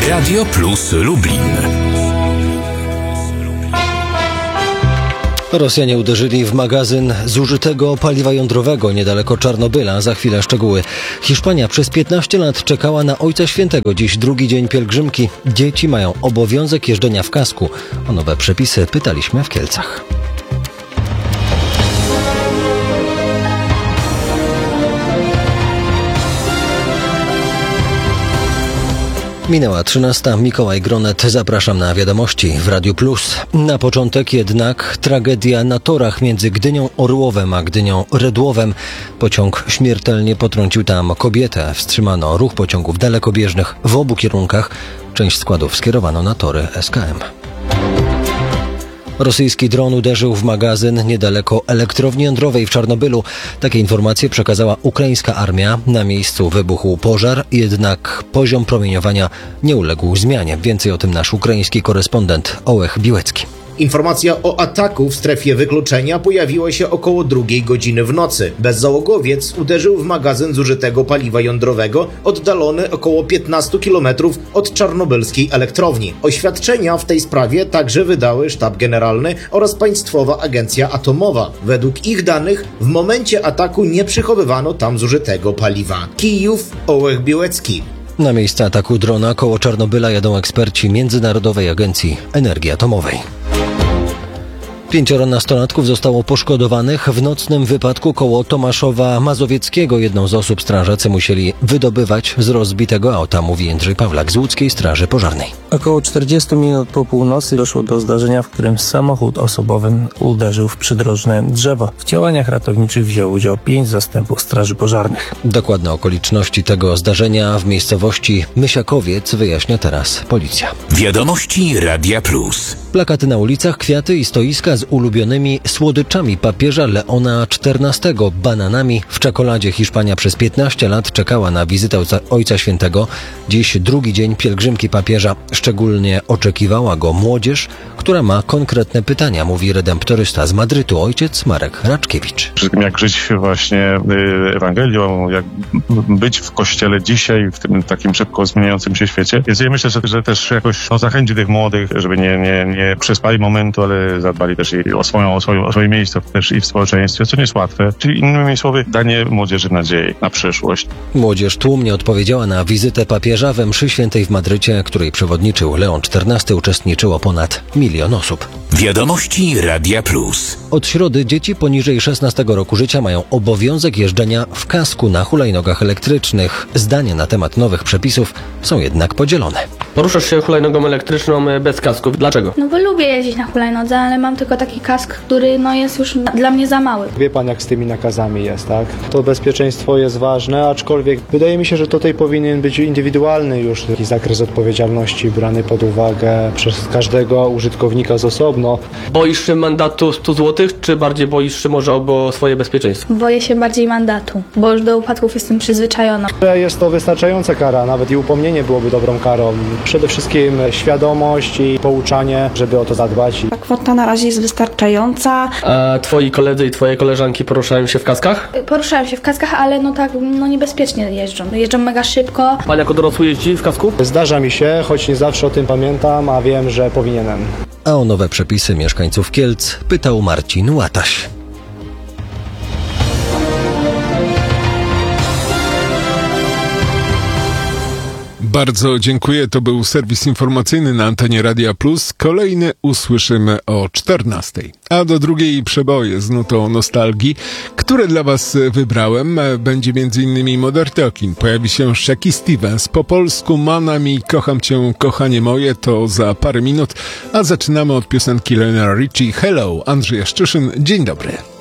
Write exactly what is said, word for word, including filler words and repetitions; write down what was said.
Radio Plus Lublin. Rosjanie uderzyli w magazyn zużytego paliwa jądrowego niedaleko Czarnobyla. Za chwilę szczegóły. Hiszpania przez piętnaście lat czekała na Ojca Świętego. Dziś drugi dzień pielgrzymki. Dzieci mają obowiązek jeżdżenia w kasku. O nowe przepisy pytaliśmy w Kielcach. Minęła trzynasta. Mikołaj Gronet. Zapraszam na wiadomości w Radiu Plus. Na początek jednak tragedia na torach między Gdynią Orłowem a Gdynią Redłowem. Pociąg śmiertelnie potrącił tam kobietę. Wstrzymano ruch pociągów dalekobieżnych w obu kierunkach. Część składów skierowano na tory S K M. Rosyjski dron uderzył w magazyn niedaleko elektrowni jądrowej w Czarnobylu. Takie informacje przekazała ukraińska armia. Na miejscu wybuchł pożar, jednak poziom promieniowania nie uległ zmianie. Więcej o tym nasz ukraiński korespondent Ołech Biłecki. Informacja o ataku w strefie wykluczenia pojawiła się około drugiej godziny w nocy. Bezzałogowiec uderzył w magazyn zużytego paliwa jądrowego oddalony około piętnaście kilometrów od czarnobylskiej elektrowni. Oświadczenia w tej sprawie także wydały Sztab Generalny oraz Państwowa Agencja Atomowa. Według ich danych w momencie ataku nie przechowywano tam zużytego paliwa. Kijów, Ołech Biłecki. Na miejsce ataku drona koło Czarnobyla jadą eksperci Międzynarodowej Agencji Energii Atomowej. Pięcioro nastolatków zostało poszkodowanych w nocnym wypadku koło Tomaszowa Mazowieckiego. Jedną z osób strażacy musieli wydobywać z rozbitego auta, mówi Jędrzej Pawlak z Łódzkiej Straży Pożarnej. Około czterdzieści minut po północy doszło do zdarzenia, w którym samochód osobowy uderzył w przydrożne drzewo. W działaniach ratowniczych wzięło udział pięć zastępów straży pożarnych. Dokładne okoliczności tego zdarzenia w miejscowości Mysiakowiec wyjaśnia teraz policja. Wiadomości Radia Plus. Plakaty na ulicach, kwiaty i stoiska z ulubionymi słodyczami papieża Leona czternastego, bananami. W czekoladzie Hiszpania przez piętnaście lat czekała na wizytę Ojca, Ojca Świętego. Dziś drugi dzień pielgrzymki papieża. Szczególnie oczekiwała go młodzież, która ma konkretne pytania, mówi redemptorysta z Madrytu, ojciec Marek Raczkiewicz. Przed tym jak żyć właśnie Ewangelią, jak być w Kościele dzisiaj, w tym takim szybko zmieniającym się świecie. Więc ja myślę, że, że też jakoś no, zachęci tych młodych, żeby nie, nie, nie przespali momentu, ale zadbali też i o, swoją, o, swoją, o swoje miejsce też i w społeczeństwie, co nie jest łatwe. Czyli innymi słowy, danie młodzieży nadziei na przyszłość. Młodzież tłumnie odpowiedziała na wizytę papieża we mszy świętej w Madrycie, której przewodniczył Leon czternasty. Uczestniczyło ponad milion osób. Wiadomości Radia Plus. Od środy dzieci poniżej szesnastego roku życia mają obowiązek jeżdżenia w kasku na hulajnogach elektrycznych. Zdania na temat nowych przepisów są jednak podzielone. Poruszasz się hulajnogą elektryczną bez kasku. Dlaczego? No bo lubię jeździć na hulajnodze, ale mam tylko taki kask, który no jest już dla mnie za mały. Wie pan, jak z tymi nakazami jest, tak? To bezpieczeństwo jest ważne, aczkolwiek wydaje mi się, że tutaj powinien być indywidualny już taki zakres odpowiedzialności brany pod uwagę przez każdego użytkownika z osobno. Boisz się mandatu stu złotych, czy bardziej boisz się może o swoje bezpieczeństwo? Boję się bardziej mandatu, bo już do upadków jestem przyzwyczajona. Jest to wystarczająca kara, nawet i upomnienie byłoby dobrą karą. Przede wszystkim świadomość i pouczanie, żeby o to zadbać. Ta kwota na razie jest wystarczająca. A twoi koledzy i twoje koleżanki poruszają się w kaskach? Poruszają się w kaskach, ale no tak no niebezpiecznie jeżdżą. Jeżdżą mega szybko. Pan jako dorosły jeździ w kasku? Zdarza mi się, choć nie zawsze o tym pamiętam, a wiem, że powinienem. A o nowe przepisy mieszkańców Kielc pytał Marcin Łataś. Bardzo dziękuję. To był serwis informacyjny na antenie Radia Plus. Kolejny usłyszymy o czternastej. A do drugiej przeboje z nutą nostalgii, które dla was wybrałem, będzie między innymi Modern Talking. Pojawi się Shaky Stevens. Po polsku Manami kocham cię, kochanie moje, to za parę minut. A zaczynamy od piosenki Lionela Richie. Hello, Andrzej Jaszczyszyn. Dzień dobry.